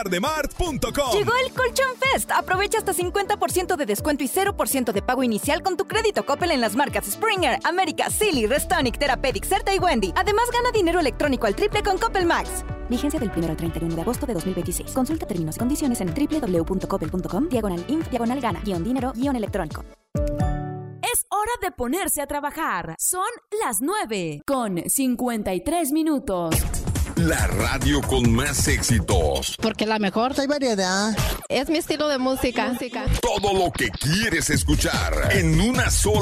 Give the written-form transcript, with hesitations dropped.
Ardemart.com. Llegó el Colchón Fest. Aprovecha hasta 50% de descuento y 0% de pago inicial con tu crédito Coppel en las marcas Springer, América, Silly, Restonic, Therapeutic, Certa y Wendy. Además, gana dinero electrónico al triple con Coppel Max. Vigencia del 1 al 31 de agosto de 2026. Consulta términos y condiciones en www.coppel.com/gana-dinero-electrónico. Es hora de ponerse a trabajar. Son las 9:53. La radio con más éxitos. Porque la mejor hay variedad. Es mi estilo de música. Todo lo que quieres escuchar en una sola